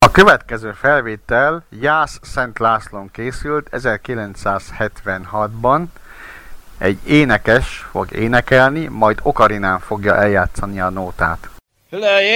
A következő felvétel Jász Szent Lászlón készült 1976-ban. Egy énekes fog énekelni, majd okarinán fogja eljátszani a nótát.